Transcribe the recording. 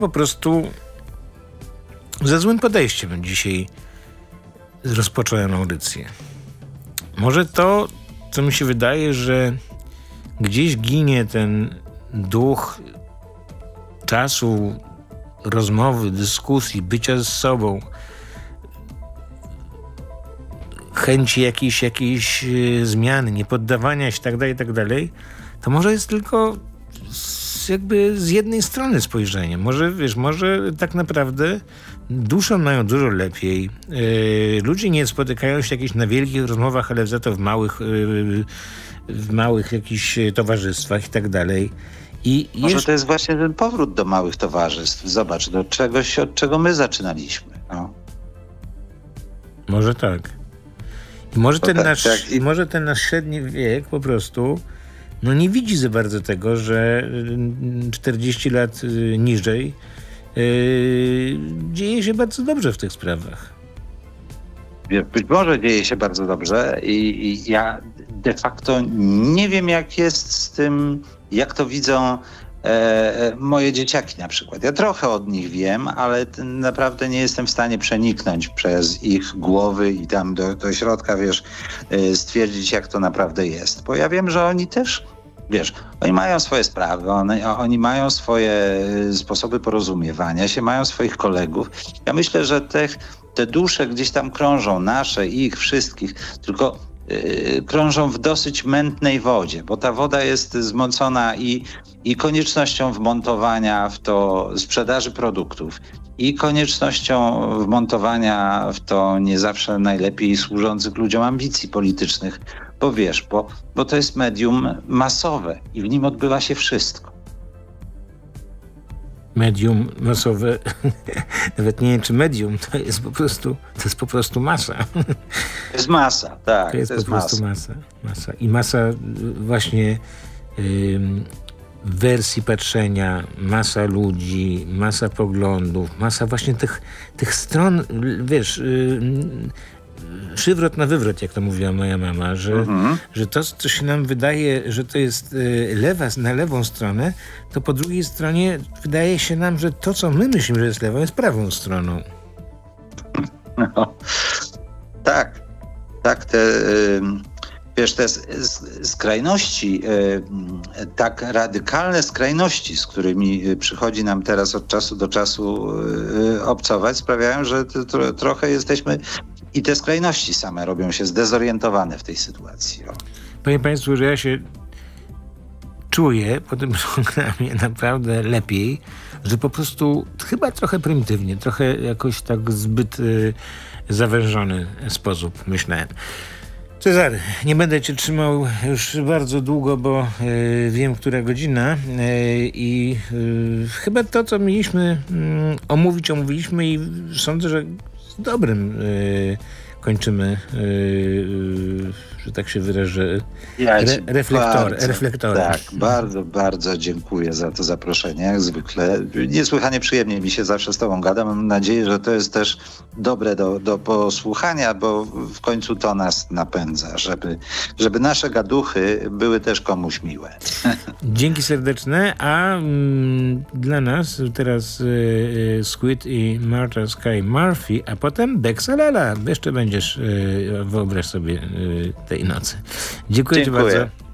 po prostu ze złym podejściem dzisiaj rozpocząłem audycję. Może to, co mi się wydaje, że gdzieś ginie ten duch czasu, rozmowy, dyskusji, bycia ze sobą, chęci jakiejś zmiany, niepoddawania się tak dalej, to może jest tylko jakby z jednej strony spojrzenie. Może tak naprawdę duszą mają dużo lepiej. Ludzie nie spotykają się jakieś na wielkich rozmowach, ale za to w małych jakichś towarzystwach i tak dalej. Może to jest właśnie ten powrót do małych towarzystw. Zobacz, do czegoś, od czego my zaczynaliśmy. No. Może tak. Może ten nasz średni wiek po prostu nie widzi za bardzo tego, że 40 lat niżej dzieje się bardzo dobrze w tych sprawach. Być może dzieje się bardzo dobrze i ja de facto nie wiem, jak jest z tym, jak to widzą moje dzieciaki na przykład. Ja trochę od nich wiem, ale naprawdę nie jestem w stanie przeniknąć przez ich głowy i tam do środka, stwierdzić, jak to naprawdę jest. Bo ja wiem, że oni też, oni mają swoje sprawy, oni mają swoje sposoby porozumiewania się, mają swoich kolegów. Ja myślę, że te dusze gdzieś tam krążą, nasze, ich, wszystkich, tylko krążą w dosyć mętnej wodzie, bo ta woda jest zmocona i koniecznością wmontowania w to sprzedaży produktów i koniecznością wmontowania w to nie zawsze najlepiej służących ludziom ambicji politycznych, bo to jest medium masowe i w nim odbywa się wszystko. Medium masowe, nawet nie wiem, czy medium, to jest po prostu masa. To jest masa, tak. To jest po prostu masa. I masa właśnie wersji patrzenia, masa ludzi, masa poglądów, masa właśnie tych stron, przywrot na wywrot, jak to mówiła moja mama, że to, co się nam wydaje, że to jest na lewą stronę, to po drugiej stronie wydaje się nam, że to, co my myślimy, że jest lewą, jest prawą stroną. No, tak, te skrajności, tak radykalne skrajności, z którymi przychodzi nam teraz od czasu do czasu obcować, sprawiają, że trochę jesteśmy i te skrajności same robią się zdezorientowane w tej sytuacji. Powiem Państwu, że ja się czuję po tym programie naprawdę lepiej, że po prostu chyba trochę prymitywnie, trochę jakoś tak zbyt zawężony sposób myślałem. Cezary, nie będę Cię trzymał już bardzo długo, bo wiem, która godzina i chyba to, co mieliśmy omówiliśmy i sądzę, że z dobrym kończymy, że tak się wyrażę, reflektorem. Tak, bardzo, bardzo dziękuję za to zaproszenie, jak zwykle. Niesłychanie przyjemnie mi się zawsze z Tobą gada. Mam nadzieję, że to jest też dobre do posłuchania, bo w końcu to nas napędza, żeby nasze gaduchy były też komuś miłe. Dzięki serdeczne, a dla nas teraz Squid i Martha Skye Murphy, a potem Dexalala. Jeszcze będziesz, wyobraź sobie, tej nocy. Dziękuję Ci bardzo.